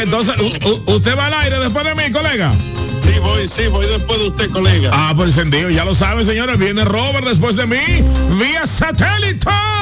entonces, ¿usted va al aire después de mí, colega? Sí, voy después de usted, colega. Pues encendido, ya lo saben, señores. Viene Robert después de mí, vía satélite.